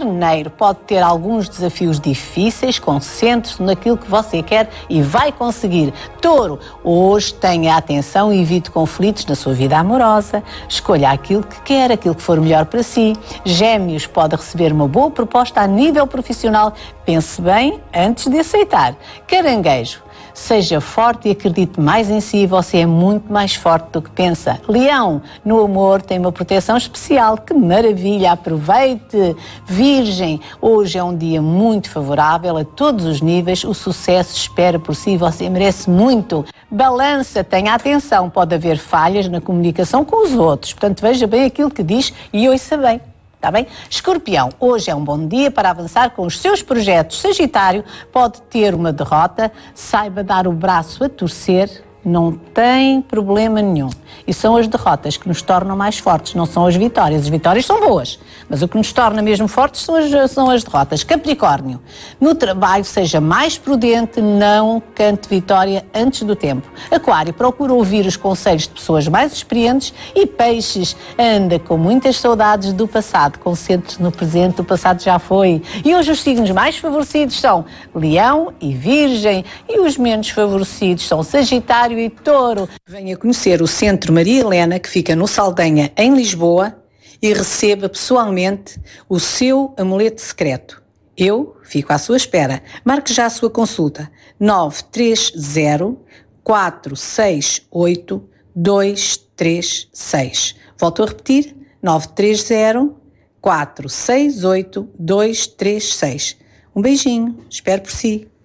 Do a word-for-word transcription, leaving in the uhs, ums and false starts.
Carneiro pode ter alguns desafios difíceis, concentre-se naquilo que você quer e vai conseguir. Touro, hoje tenha atenção e evite conflitos na sua vida amorosa. Escolha aquilo que quer, aquilo que for melhor para si. Gêmeos, pode receber uma boa proposta a nível profissional. Pense bem antes de aceitar. Caranguejo, seja forte e acredite mais em si, você é muito mais forte do que pensa. Leão, no amor tem uma proteção especial, que maravilha, aproveite. Virgem, hoje é um dia muito favorável a todos os níveis, o sucesso espera por si, você merece muito. Balança, tenha atenção, pode haver falhas na comunicação com os outros, portanto veja bem aquilo que diz e ouça bem. Está bem? Escorpião, hoje é um bom dia para avançar com os seus projetos. Sagitário, pode ter uma derrota, saiba dar o braço a torcer, não tem problema nenhum. E são as derrotas que nos tornam mais fortes, não são as vitórias. As vitórias são boas, mas o que nos torna mesmo fortes são as, são as derrotas. Capricórnio, no trabalho seja mais prudente, não cante vitória antes do tempo. Aquário, procura ouvir os conselhos de pessoas mais experientes. E Peixes, anda com muitas saudades do passado, concentre-se no presente, o passado já foi. E hoje os signos mais favorecidos são Leão e Virgem, e os menos favorecidos são Sagitário e Touro. Venha conhecer o Centro Maria Helena, que fica no Saldanha, em Lisboa, e receba pessoalmente o seu amuleto secreto. Eu fico à sua espera. Marque já a sua consulta. nove três zero, quatro seis oito, dois três seis. Volto a repetir. nove três zero, quatro seis oito, dois três seis. Um beijinho. Espero por si.